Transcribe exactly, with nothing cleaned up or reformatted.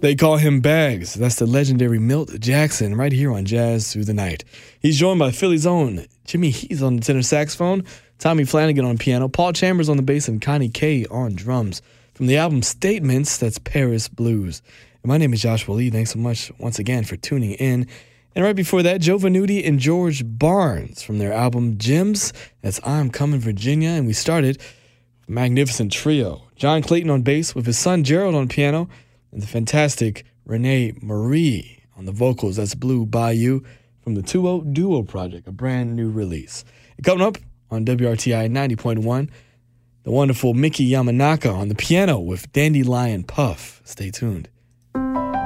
They call him Bags. That's the legendary Milt Jackson right here on Jazz Through the Night. He's joined by Philly's own Jimmy Heath on the tenor saxophone, Tommy Flanagan on piano, Paul Chambers on the bass, and Connie Kay on drums. From the album Statements, that's Paris Blues. And my name is Joshua Lee. Thanks so much once again for tuning in. And right before that, Joe Venuti and George Barnes from their album Gems, that's I'm Coming Virginia. And we started with a magnificent trio. John Clayton on bass with his son Gerald on piano, and the fantastic Renee Marie on the vocals. That's Blue Bayou from the two oh Duo Project, a brand new release. And coming up on W R T I ninety point one, the wonderful Miki Yamanaka on the piano with Dandelion Puff. Stay tuned.